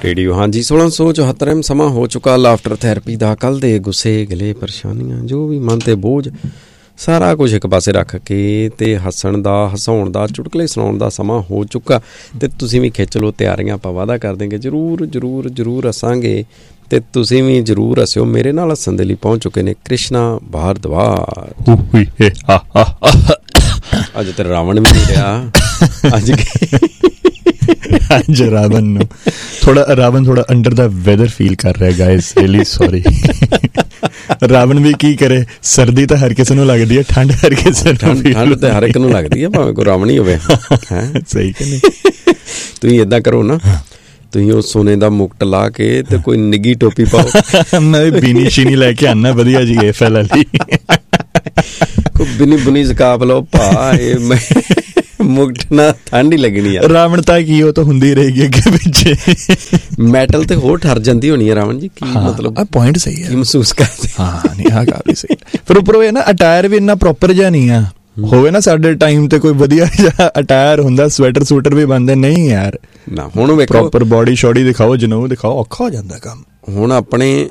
Radio. ਹਾਂਜੀ 1674 ਸਮਾਂ ਹੋ ਚੁੱਕਾ ਲਾਫਟਰ ਥੈਰੇਪੀ ਦਾ। ਕੱਲ੍ਹ ਦੇ ਗੁੱਸੇ ਗਿਲੇ ਪਰੇਸ਼ਾਨੀਆਂ ਜੋ ਵੀ ਮਨ 'ਤੇ ਬੋਝ ਸਾਰਾ ਕੁਝ ਇੱਕ ਪਾਸੇ ਰੱਖ ਕੇ ਅਤੇ ਹੱਸਣ ਦਾ ਹਸਾਉਣ ਦਾ ਚੁਟਕਲੇ ਸੁਣਾਉਣ ਦਾ ਸਮਾਂ ਹੋ ਚੁੱਕਾ। ਅਤੇ ਤੁਸੀਂ ਵੀ ਖਿੱਚ ਲਓ ਤਿਆਰੀਆਂ। ਆਪਾਂ ਵਾਅਦਾ ਕਰ ਦੇਂਗੇ ਜ਼ਰੂਰ ਜ਼ਰੂਰ ਜ਼ਰੂਰ ਹੱਸਾਂਗੇ ਅਤੇ ਤੁਸੀਂ ਵੀ ਜ਼ਰੂਰ ਹੱਸਿਓ। ਮੇਰੇ ਨਾਲ ਹੱਸਣ ਦੇ ਲਈ ਪਹੁੰਚ ਚੁੱਕੇ ਨੇ ਕ੍ਰਿਸ਼ਨਾ ਭਾਰਦਵਾਜ। ਅੱਜ ਤੇ ਰਾਵਣ ਵੀ ਨਹੀਂ ਰਿਹਾ। ਅੱਜ ਰਾਵਣ ਥੋੜਾ ਅੰਡਰ ਦਾ ਵੈਦਰ ਫੀਲ ਕਰ ਰਿਹਾ ਗਾਇਸ, ਰੀਅਲੀ ਸੌਰੀ। ਰਾਵਣ ਵੀ ਕੀ ਕਰੇ, ਸਰਦੀ ਤਾਂ ਹਰ ਕਿਸੇ ਨੂੰ ਲੱਗਦੀ ਹੈ, ਠੰਡ ਹਰ ਕਿਸੇ ਨੂੰ, ਠੰਡ ਤੇ ਹਰ ਇੱਕ ਨੂੰ ਲੱਗਦੀ ਹੈ ਭਾਵੇਂ ਕੋਈ ਰਾਵਣ ਹੀ ਹੋਵੇ। ਸਹੀ ਕਿ ਨਹੀਂ? ਤੁਸੀਂ ਏਦਾਂ ਕਰੋ ਨਾ, ਤੁਸੀਂ ਉਹ ਸੋਨੇ ਦਾ ਮੁਕਟ ਲਾ ਕੇ ਤੇ ਕੋਈ ਨਿੱਗੀ ਟੋਪੀ ਪਾਓ। ਮੈਂ ਬੀਨੀ ਸ਼ੀਨੀ ਲੈ ਕੇ ਆਨਾ ਵਧੀਆ ਜੀ AFL ਵਾਲੀ। ਕੋਈ ਬਿਨੀ ਬੁਨੀ ਸਕਾਪ ਲਓ ਭਾ, ਇਹ ਮੁਕਟ ਨਾਲ ਠੰਡ ਹੀ ਲੱਗਣੀ ਆ। ਰਾਵਣ ਤਾਂ ਕੀ, ਉਹ ਤਾਂ ਹੁੰਦੀ ਰਹੇਗੀ ਅੱਗੇ ਪਿੱਛੇ। ਮੈਟਲ ਤੇ ਹੋਰ ਠਰ ਜਾਂਦੀ ਹੋਣੀ ਹੈ ਰਾਵਣ ਜੀ। ਕੀ ਮਤਲਬ ਪੁਆਇੰਟ ਸਹੀ ਹੈ, ਮਹਿਸੂਸ ਕਰਦੇ? ਹਾਂ ਨਹੀਂ ਆਹ ਗੱਲ ਵੀ ਸਹੀ। ਫਿਰ ਉੱਪਰੋਂ ਇਹ ਨਾ ਅਟਾਇਰ ਵੀ ਇੰਨਾ ਪ੍ਰੋਪਰ ਜਿਹਾ ਨਹੀਂ ਆ। ਹੋਵੇ ਨਾ ਸਾਡੇ ਟਾਈਮ ਤੇ ਕੋਈ ਵਧੀਆ ਜਿਹਾ ਅਟਾਇਰ ਹੁੰਦਾ, ਸਵੈਟਰ ਸੂਟਰ ਵੀ ਬਣਦੇ, ਨਹੀਂ ਯਾਰ ਨਾ। ਹੁਣ ਵੇਖੋ ਪ੍ਰੋਪਰ ਬੋਡੀ ਸ਼ੋਡੀ ਦਿਖਾਓ, ਜਨੂ ਦਿਖਾਓ, ਔਖਾ ਹੋ ਜਾਂਦਾ ਕੰਮ। ਹੁਣ ਆਪਣੇ